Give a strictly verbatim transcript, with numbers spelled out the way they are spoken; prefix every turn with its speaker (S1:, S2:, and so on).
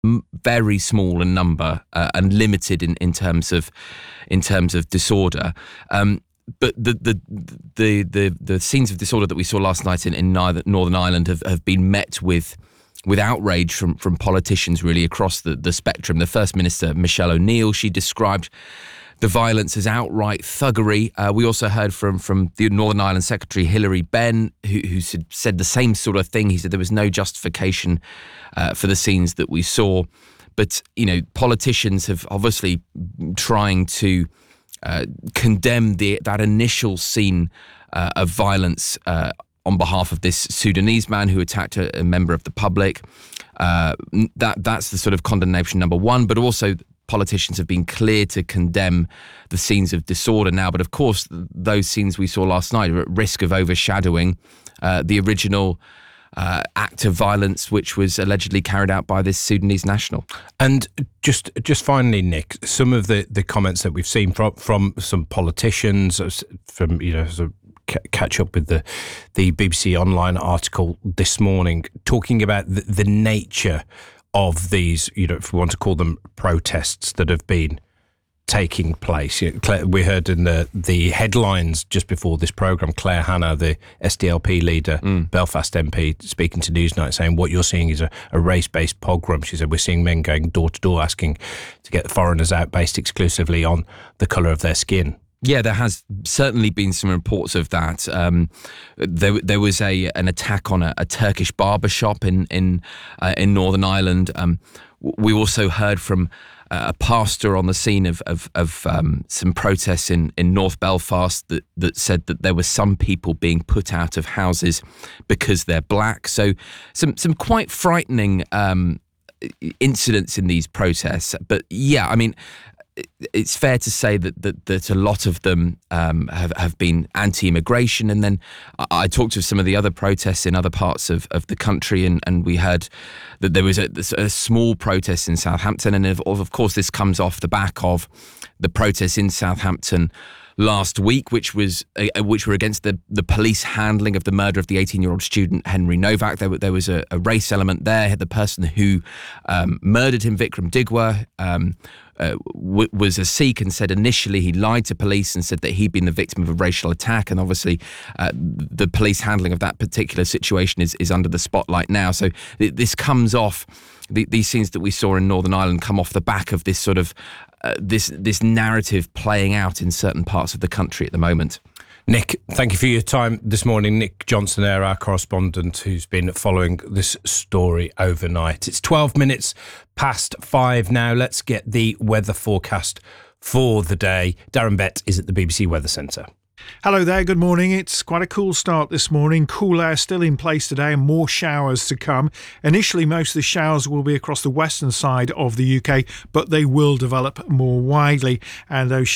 S1: very small in number uh, and limited in, in terms of in terms of disorder. Um, but the, the the the the scenes of disorder that we saw last night in, in Northern Ireland have, have been met with with outrage from from politicians really across the, the spectrum. The First Minister, Michelle O'Neill, she described the violence as outright thuggery. Uh, we also heard from from the Northern Ireland Secretary Hilary Benn, who, who said, said the same sort of thing. He said there was no justification uh, for the scenes that we saw. But, you know, politicians have obviously trying to uh, condemn the that initial scene uh, of violence uh, on behalf of this Sudanese man who attacked a, a member of the public. Uh, that that's the sort of condemnation number one, but also politicians have been clear to condemn the scenes of disorder now. But of course, those scenes we saw last night are at risk of overshadowing uh, the original uh, act of violence which was allegedly carried out by this Sudanese national.
S2: And just just finally, Nick, some of the, the comments that we've seen from from some politicians, from, you know, sort of catch up with the the B B C Online article this morning, talking about the, the nature of these, you know, if we want to call them protests that have been taking place. We heard in the the headlines just before this programme, Claire Hanna, the S D L P leader, mm. Belfast M P, speaking to Newsnight, saying what you're seeing is a, a race-based pogrom. She said, we're seeing men going door-to-door asking to get foreigners out based exclusively on the colour of their skin.
S1: Yeah, there has certainly been some reports of that. Um, there, there was a an attack on a, a Turkish barber shop in in uh, in Northern Ireland. Um, we also heard from a pastor on the scene of of, of um, some protests in, in North Belfast that, that said that there were some people being put out of houses because they're black. So some some quite frightening um, incidents in these protests. But yeah, I mean, it's fair to say that that, that a lot of them um, have, have been anti-immigration. And then I, I talked to some of the other protests in other parts of, of the country, and, and we heard that there was a, a small protest in Southampton. And of, of course, this comes off the back of the protests in Southampton last week, which was uh, which were against the, the police handling of the murder of the eighteen-year-old student Henry Novak. There, there was a, a race element there. The person who um, murdered him, Vikram Digwa, um, uh, w- was a Sikh, and said initially he lied to police and said that he'd been the victim of a racial attack. And obviously uh, the police handling of that particular situation is, is under the spotlight now. So th- this comes off, the, these scenes that we saw in Northern Ireland come off the back of this sort of Uh, this this narrative playing out in certain parts of the country at the moment.
S2: Nick, thank you for your time this morning. Nick Johnson there, our correspondent, who's been following this story overnight. It's twelve minutes past five now. Let's get the weather forecast for the day. Darren Bett is at the B B C Weather Centre.
S3: Hello there, good morning. It's quite a cool start this morning. Cool air still in place today and more showers to come. Initially, most of the showers will be across the western side of the U K, but they will develop more widely. And those